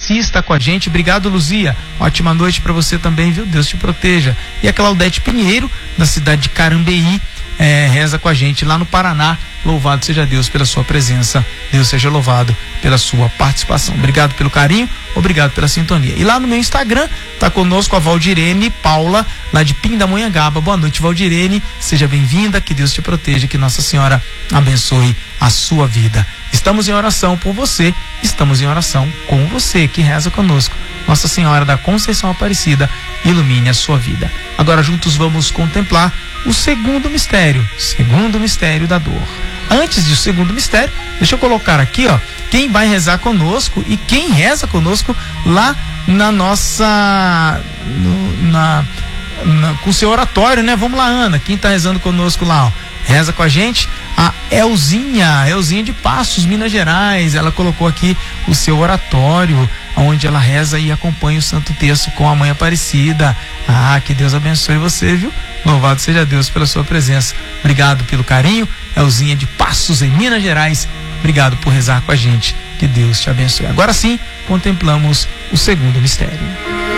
Luci está com a gente. Obrigado, Luzia. Ótima noite para você também, viu? Deus te proteja. E a Claudete Pinheiro, da cidade de Carambeí, reza com a gente lá no Paraná. Louvado seja Deus pela sua presença. Deus seja louvado pela sua participação. Obrigado pelo carinho, obrigado pela sintonia. E lá no meu Instagram tá conosco a Valdirene Paula, lá de Pindamonhangaba. Boa noite, Valdirene. Seja bem-vinda, que Deus te proteja, que Nossa Senhora abençoe a sua vida. Estamos em oração por você, estamos em oração com você que reza conosco. Nossa Senhora da Conceição Aparecida ilumine a sua vida. Agora juntos vamos contemplar o segundo mistério da dor. Antes do segundo mistério, deixa eu colocar aqui, ó, quem vai rezar conosco e quem reza conosco lá na nossa com o seu oratório, né? Vamos lá, Ana, quem tá rezando conosco lá, ó, reza com a gente, a Elzinha de Passos, Minas Gerais. Ela colocou aqui o seu oratório, onde ela reza e acompanha o Santo Terço com a Mãe Aparecida. Que Deus abençoe você, viu? Louvado seja Deus pela sua presença. Obrigado pelo carinho, Elzinha de Passos, em Minas Gerais. Obrigado por rezar com a gente. Que Deus te abençoe. Agora sim, contemplamos o segundo mistério.